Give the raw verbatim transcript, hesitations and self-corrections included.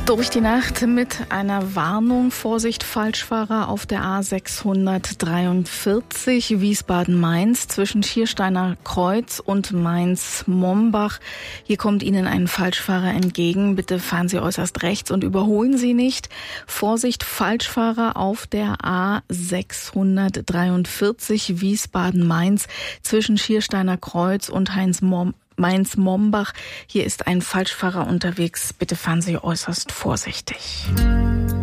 Durch die Nacht mit einer Warnung, Vorsicht, Falschfahrer auf der A sechshundertdreiundvierzig Wiesbaden-Mainz zwischen Schiersteiner Kreuz und Mainz-Mombach. Hier kommt Ihnen ein Falschfahrer entgegen. Bitte fahren Sie äußerst rechts und überholen Sie nicht. Vorsicht, Falschfahrer auf der A sechshundertdreiundvierzig Wiesbaden-Mainz zwischen Schiersteiner Kreuz und Heinz-Mombach. Mainz-Mombach. Hier ist ein Falschfahrer unterwegs. Bitte fahren Sie äußerst vorsichtig.